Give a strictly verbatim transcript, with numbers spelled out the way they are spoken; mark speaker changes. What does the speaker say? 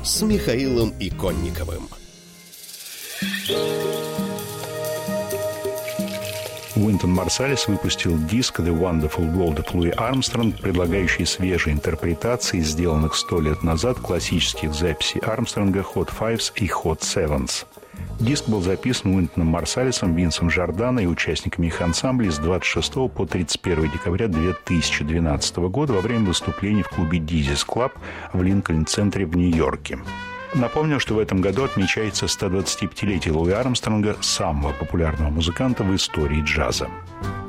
Speaker 1: с Михаилом Иконниковым.
Speaker 2: Уинтон Марсалис выпустил диск «The Wonderful World of Louis Armstrong», предлагающий свежие интерпретации сделанных сто лет назад классических записей Армстронга «Hot Fives» и «Hot Sevens». Диск был записан Уинтоном Марсалисом, Винсом Жордано и участниками их ансамбля с двадцать шестого по тридцать первое декабря две тысячи двенадцатого года во время выступлений в клубе «Дизис Клаб» в Линкольн-центре в Нью-Йорке. Напомню, что в этом году отмечается сто двадцатипятилетие Луи Армстронга, самого популярного музыканта в истории джаза.